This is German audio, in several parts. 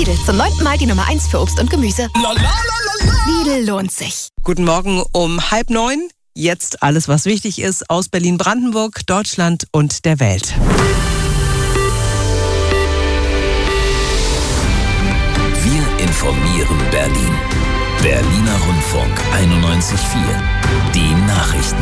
Lidl, zum 9. Mal die Nummer 1 für Obst und Gemüse. Lidl lohnt sich. Guten Morgen um 8:30. Jetzt alles, was wichtig ist aus Berlin-Brandenburg, Deutschland und der Welt. Wir informieren Berlin. Berliner Rundfunk 91.4. Die Nachrichten.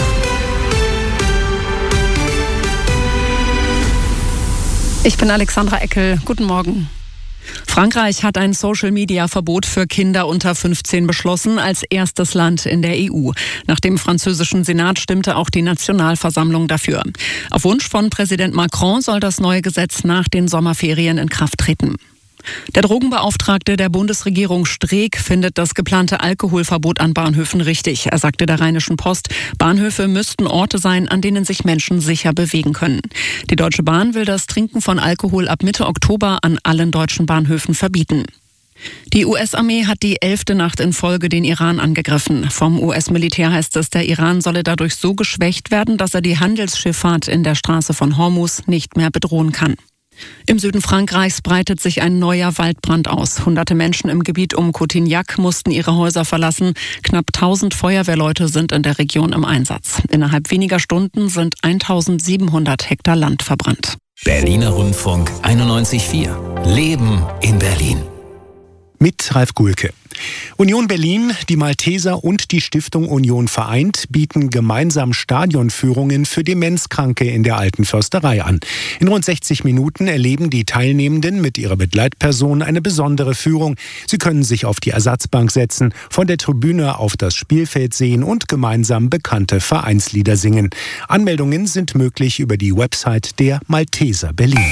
Ich bin Alexandra Eckel. Guten Morgen. Frankreich hat ein Social-Media-Verbot für Kinder unter 15 beschlossen, als erstes Land in der EU. Nach dem französischen Senat stimmte auch die Nationalversammlung dafür. Auf Wunsch von Präsident Macron soll das neue Gesetz nach den Sommerferien in Kraft treten. Der Drogenbeauftragte der Bundesregierung Streeck findet das geplante Alkoholverbot an Bahnhöfen richtig. Er sagte der Rheinischen Post, Bahnhöfe müssten Orte sein, an denen sich Menschen sicher bewegen können. Die Deutsche Bahn will das Trinken von Alkohol ab Mitte Oktober an allen deutschen Bahnhöfen verbieten. Die US-Armee hat die 11. Nacht in Folge den Iran angegriffen. Vom US-Militär heißt es, der Iran solle dadurch so geschwächt werden, dass er die Handelsschifffahrt in der Straße von Hormuz nicht mehr bedrohen kann. Im Süden Frankreichs breitet sich ein neuer Waldbrand aus. Hunderte Menschen im Gebiet um Cotignac mussten ihre Häuser verlassen. Knapp 1000 Feuerwehrleute sind in der Region im Einsatz. Innerhalb weniger Stunden sind 1700 Hektar Land verbrannt. Berliner Rundfunk 91.4. Leben in Berlin. Mit Ralf Gulke. Union Berlin, die Malteser und die Stiftung Union vereint bieten gemeinsam Stadionführungen für Demenzkranke in der Alten Försterei an. In rund 60 Minuten erleben die Teilnehmenden mit ihrer Begleitperson eine besondere Führung. Sie können sich auf die Ersatzbank setzen, von der Tribüne auf das Spielfeld sehen und gemeinsam bekannte Vereinslieder singen. Anmeldungen sind möglich über die Website der Malteser Berlin.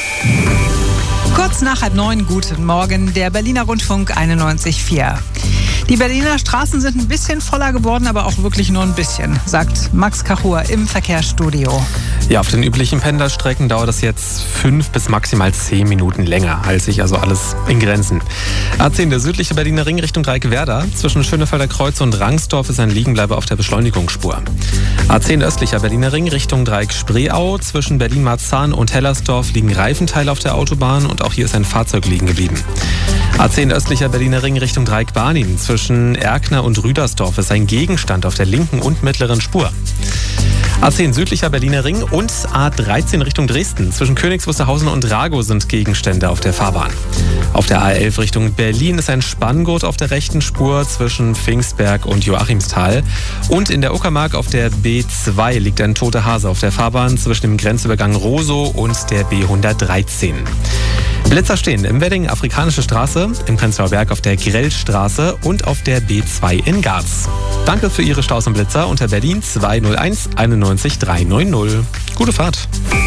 Kurz nach 8:30, guten Morgen, der Berliner Rundfunk 91.4. Die Berliner Straßen sind ein bisschen voller geworden, aber auch wirklich nur ein bisschen, sagt Max Kachur im Verkehrsstudio. Ja, auf den üblichen Pendlerstrecken dauert es jetzt 5 bis maximal 10 Minuten länger. Hält sich also alles in Grenzen. A10, der südliche Berliner Ring Richtung Dreieck-Werder. Zwischen Schönefelder Kreuz und Rangsdorf ist ein Liegenbleiber auf der Beschleunigungsspur. A10, östlicher Berliner Ring Richtung Dreieck-Spreeau. Zwischen Berlin-Marzahn und Hellersdorf liegen Reifenteile auf der Autobahn und auch hier ist ein Fahrzeug liegen geblieben. A10, östlicher Berliner Ring Richtung Dreieck-Barnim. Zwischen Erkner und Rüdersdorf ist ein Gegenstand auf der linken und mittleren Spur. A10 südlicher Berliner Ring und A13 Richtung Dresden. Zwischen Königs Wusterhausen und Ragow sind Gegenstände auf der Fahrbahn. Auf der A11 Richtung Berlin ist ein Spanngurt auf der rechten Spur zwischen Pfingstberg und Joachimsthal. Und in der Uckermark auf der B2 liegt ein toter Hase auf der Fahrbahn zwischen dem Grenzübergang Rosow und der B113. Blitzer stehen im Wedding Afrikanische Straße, im Prenzlauer Berg auf der Grellstraße und auf der B2 in Garz. Danke für Ihre Staus und Blitzer unter Berlin 201 91 390. Gute Fahrt.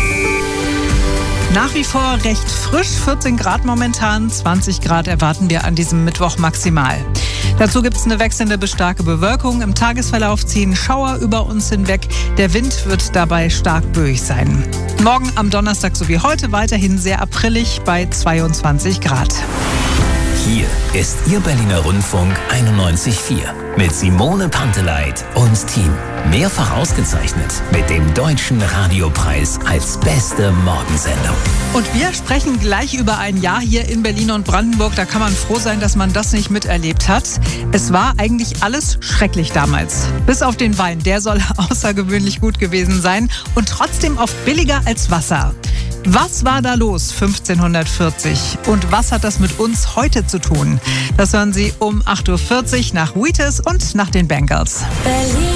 Nach wie vor recht frisch, 14 Grad momentan, 20 Grad erwarten wir an diesem Mittwoch maximal. Dazu gibt es eine wechselnde bis starke Bewölkung. Im Tagesverlauf ziehen Schauer über uns hinweg. Der Wind wird dabei stark böig sein. Morgen am Donnerstag sowie heute weiterhin sehr aprillig bei 22 Grad. Hier ist Ihr Berliner Rundfunk 91.4 mit Simone Panteleit und Team. Mehrfach ausgezeichnet mit dem Deutschen Radiopreis als beste Morgensendung. Und wir sprechen gleich über ein Jahr hier in Berlin und Brandenburg. Da kann man froh sein, dass man das nicht miterlebt hat. Es war eigentlich alles schrecklich damals. Bis auf den Wein, der soll außergewöhnlich gut gewesen sein und trotzdem oft billiger als Wasser. Was war da los 1540 und was hat das mit uns heute zu tun? Das hören Sie um 8:40 Uhr nach Wheatus und nach den Bengals. Berlin.